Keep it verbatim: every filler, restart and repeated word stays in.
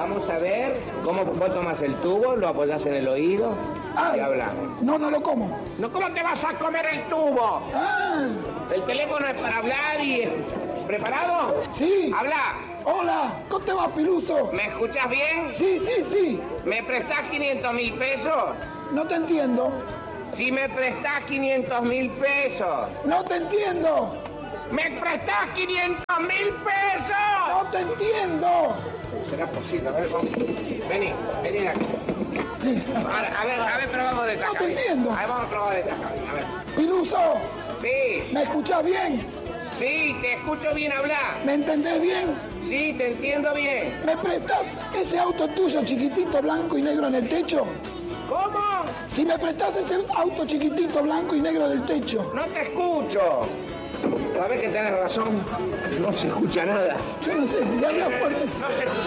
Vamos a ver cómo vos tomas el tubo, lo apoyás en el oído Ah, y hablamos. no, no lo como. No, ¿cómo te vas a comer el tubo? Ah, El teléfono es para hablar y... ¿Preparado? sí. Habla. Hola, ¿cómo te va, Piluso? ¿Me escuchas bien? Sí, sí, sí. ¿Me prestás quinientos mil pesos? No te entiendo. Si me prestás quinientos mil pesos. No te entiendo. ¿Me prestás quinientos mil pesos? No te entiendo. ¿Será posible? A ver, vamos. Vení, vení de aquí. Sí. Ahora, a ver, a ver, probamos de esta No te cabeza. entiendo. A ver, vamos a probar de esta cabeza, a ver. Piluso, Sí, ¿me escuchás bien? sí, te escucho bien hablar. ¿Me entendés bien? Sí, te entiendo bien. ¿Me prestás ese auto tuyo chiquitito, blanco y negro en el techo? ¿Cómo? Si me prestás ese auto chiquitito, blanco y negro del techo. No te escucho. Sabes que tenés razón. No se escucha nada. Yo no sé, ya habla fuerte. No se escucha